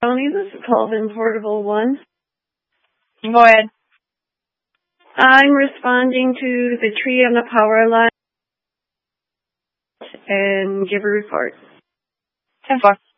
County, this is Colvin Portable 1. Go ahead. I'm responding to the tree on the power line and give a report. 10-4.